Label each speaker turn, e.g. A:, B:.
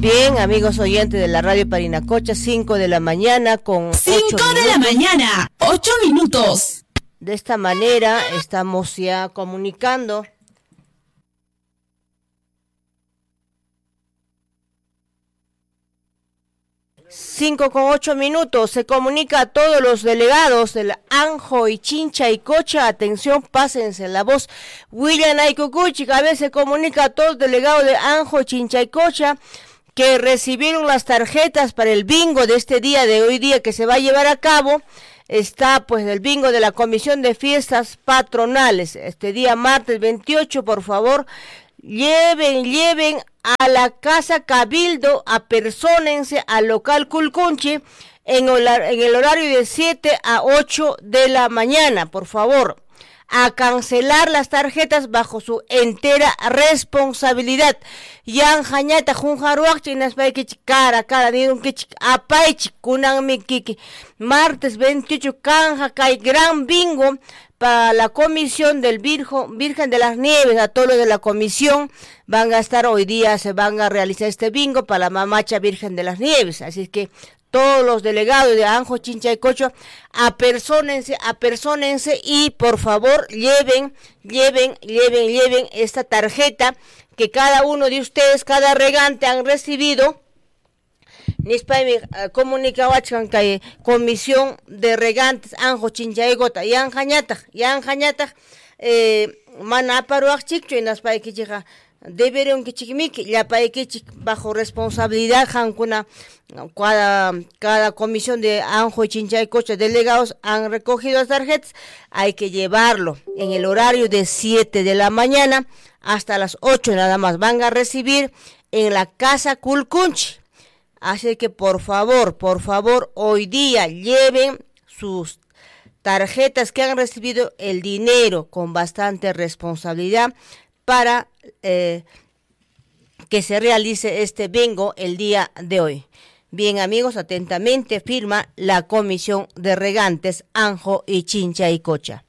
A: Bien, amigos oyentes de la radio Parinacocha, 5 de la mañana con
B: 5 de la mañana, 8 minutos.
A: De esta manera estamos ya comunicando. Cinco con 8 minutos, se comunica a todos los delegados del Anjo y Chincha y Cocha, atención, pásense la voz. William Aycucuchi, a veces se comunica a todos los delegados de Anjo, Chincha y Cocha, que recibieron las tarjetas para el bingo de este día, de hoy día, que se va a llevar a cabo. Está pues el bingo de la Comisión de Fiestas Patronales, este día martes 28, por favor, lleven a la Casa Cabildo, apersónense al local Culcunchi en el horario de 7 a 8 de la mañana, por favor, a cancelar las tarjetas bajo su entera responsabilidad. Yan jañata junjaruak chinas paikich cara ni un kich apaich kunan mikiki. Martes 28 canja kai gran bingo para la comisión del Virgen de las Nieves. A todos los de la comisión van a estar hoy día, se van a realizar este bingo para la Mamacha Virgen de las Nieves. Así es que todos los delegados de Anjo, Chincha y Cocho, apersónense y por favor lleven esta tarjeta que cada uno de ustedes, cada regante han recibido. Nispami comunicawachkan que Comisión de Regantes Anjo, Chincha y Gota, yan jañata, mana aparuak chikcho y naspay que llega. Deberían que chiquimique, ya para que bajo responsabilidad, cada comisión de Anjo, Chincha y Cocha, delegados han recogido las tarjetas, hay que llevarlo en el horario de 7 de la mañana hasta las 8 nada más, van a recibir en la Casa Culcunchi. Así que por favor, hoy día lleven sus tarjetas que han recibido el dinero con bastante responsabilidad para que se realice este bingo el día de hoy. Bien, amigos, atentamente firma la Comisión de Regantes Anjo y Chincha y Cocha.